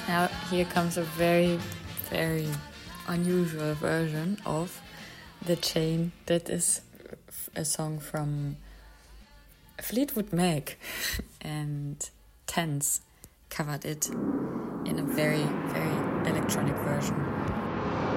Now here comes a very, very unusual version of The Chain. That is a song from Fleetwood Mac, and Tense covered it in a very, very electronic version.